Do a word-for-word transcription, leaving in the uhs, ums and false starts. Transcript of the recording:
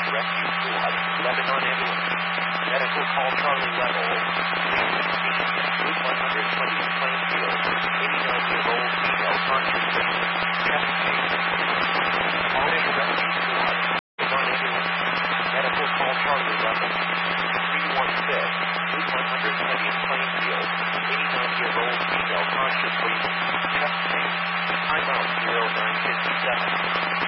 Rescue Squad, Lebanon Ambulance. Medical call Charlie Level. Route one hundred twenty, Plainfield. eighty-nine-year-old female conscious. Chest pain. Already Rescue Squad, Lebanon Ambulance. Medical call Charlie Level. three one six, Route one hundred twenty, Plainfield. eighty-nine-year-old female conscious. Chest pain. Timeout zero nine fifty-seven.